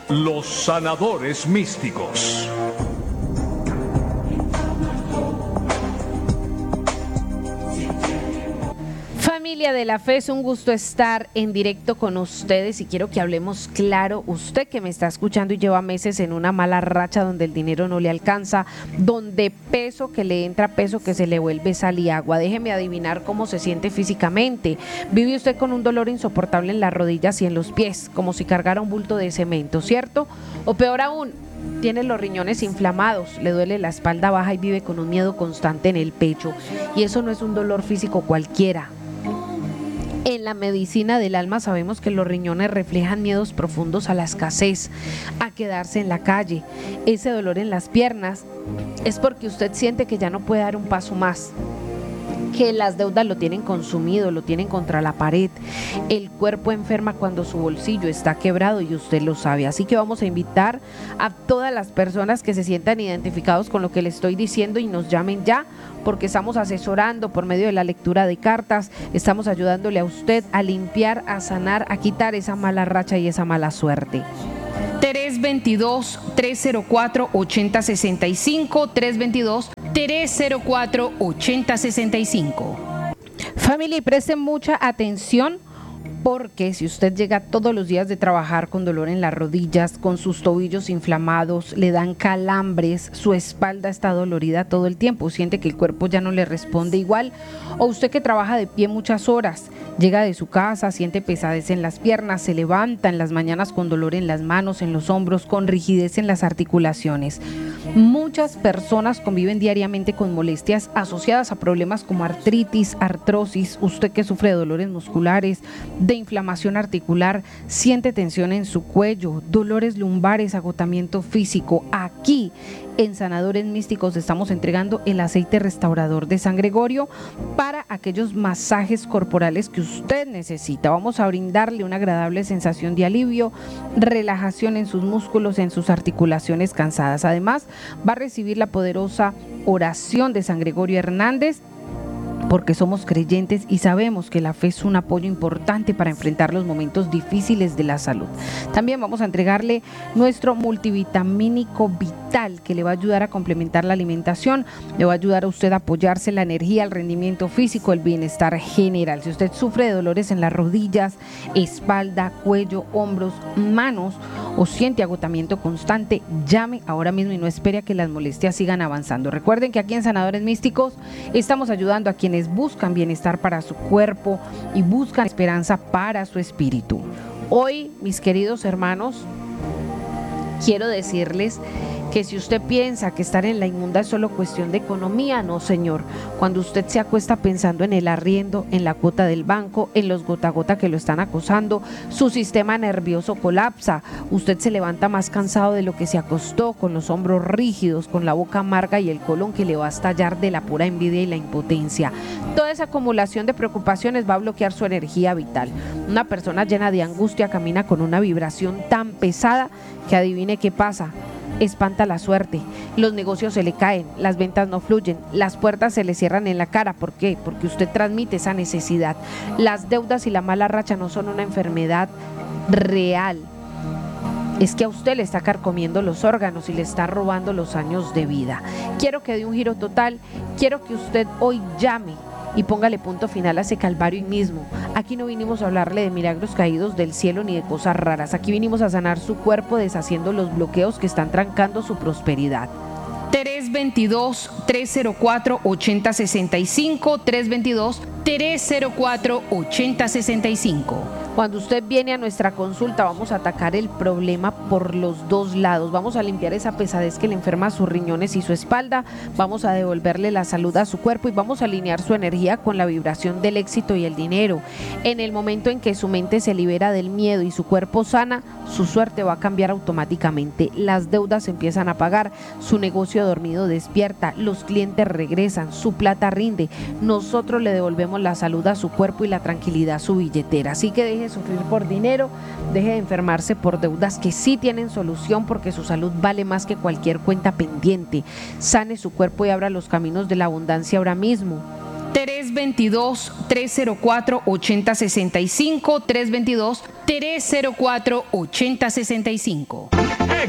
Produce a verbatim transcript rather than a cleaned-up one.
Los sanadores místicos. Familia de la Fe, es un gusto estar en directo con ustedes y quiero que hablemos claro. Usted que me está escuchando y lleva meses en una mala racha donde el dinero no le alcanza, donde peso que le entra, peso que se le vuelve sal y agua. Déjeme adivinar cómo se siente físicamente. Vive usted con un dolor insoportable en las rodillas y en los pies, como si cargara un bulto de cemento, ¿cierto? O peor aún, tiene los riñones inflamados, le duele la espalda baja y vive con un miedo constante en el pecho. Y eso no es un dolor físico cualquiera. En la medicina del alma sabemos que los riñones reflejan miedos profundos a la escasez, a quedarse en la calle. Ese dolor en las piernas es porque usted siente que ya no puede dar un paso más, que las deudas lo tienen consumido, lo tienen contra la pared. El cuerpo enferma cuando su bolsillo está quebrado y usted lo sabe. Así que vamos a invitar a todas las personas que se sientan identificados con lo que le estoy diciendo y nos llamen ya, porque estamos asesorando por medio de la lectura de cartas, estamos ayudándole a usted a limpiar, a sanar, a quitar esa mala racha y esa mala suerte. tres veintidós, tres cero cuatro, ochenta sesenta y cinco, tres veintidós, tres cero cuatro, ochenta sesenta y cinco. Familia, y presten mucha atención, porque si usted llega todos los días de trabajar con dolor en las rodillas, con sus tobillos inflamados, le dan calambres, su espalda está dolorida todo el tiempo, siente que el cuerpo ya no le responde igual, o usted que trabaja de pie muchas horas, llega de su casa, siente pesadez en las piernas, se levanta en las mañanas con dolor en las manos, en los hombros, con rigidez en las articulaciones. Muchas personas conviven diariamente con molestias asociadas a problemas como artritis, artrosis. Usted que sufre de dolores musculares, de inflamación articular, siente tensión en su cuello, dolores lumbares, agotamiento físico. Aquí en Sanadores Místicos estamos entregando el aceite restaurador de San Gregorio para aquellos masajes corporales que usted necesita. Vamos a brindarle una agradable sensación de alivio, relajación en sus músculos, en sus articulaciones cansadas. Además, va a recibir la poderosa oración de San Gregorio Hernández, porque somos creyentes y sabemos que la fe es un apoyo importante para enfrentar los momentos difíciles de la salud. También vamos a entregarle nuestro multivitamínico vital, que le va a ayudar a complementar la alimentación, le va a ayudar a usted a apoyarse la energía, el rendimiento físico, el bienestar general. Si usted sufre de dolores en las rodillas, espalda, cuello, hombros, manos o siente agotamiento constante, llame ahora mismo y no espere a que las molestias sigan avanzando. Recuerden que aquí en Sanadores Místicos estamos ayudando a quienes buscan bienestar para su cuerpo y buscan esperanza para su espíritu. Hoy, mis queridos hermanos, quiero decirles que si usted piensa que estar en la inmunda es solo cuestión de economía, no señor. Cuando usted se acuesta pensando en el arriendo, en la cuota del banco, en los gota a gota que lo están acosando, su sistema nervioso colapsa, usted se levanta más cansado de lo que se acostó, con los hombros rígidos, con la boca amarga y el colon que le va a estallar de la pura envidia y la impotencia. Toda esa acumulación de preocupaciones va a bloquear su energía vital. Una persona llena de angustia camina con una vibración tan pesada que adivine qué pasa. Espanta la suerte, los negocios se le caen, las ventas no fluyen, las puertas se le cierran en la cara. ¿Por qué? Porque usted transmite esa necesidad. Las deudas y la mala racha no son una enfermedad real. Es que a usted le está carcomiendo los órganos y le está robando los años de vida. Quiero que dé un giro total, quiero que usted hoy llame y póngale punto final a ese calvario hoy mismo. Aquí no vinimos a hablarle de milagros caídos del cielo ni de cosas raras. Aquí vinimos a sanar su cuerpo deshaciendo los bloqueos que están trancando su prosperidad. tres veintidós, tres cero cuatro, ochenta sesenta y cinco, tres veintidós, tres cero cuatro, ochenta sesenta y cinco. Cuando usted viene a nuestra consulta, vamos a atacar el problema por los dos lados. Vamos a limpiar esa pesadez que le enferma sus riñones y su espalda. Vamos a devolverle la salud a su cuerpo y vamos a alinear su energía con la vibración del éxito y el dinero. En el momento en que su mente se libera del miedo y su cuerpo sana, su suerte va a cambiar automáticamente. Las deudas empiezan a pagar, su negocio dormido despierta, los clientes regresan, su plata rinde. Nosotros le devolvemos la salud a su cuerpo y la tranquilidad a su billetera. Así que deje de sufrir por dinero, deje de enfermarse por deudas que sí tienen solución, porque su salud vale más que cualquier cuenta pendiente. Sane su cuerpo y abra los caminos de la abundancia ahora mismo. tres dos dos, tres cero cuatro, ocho cero seis cinco, tres dos dos, tres cero cuatro, ocho cero seis cinco.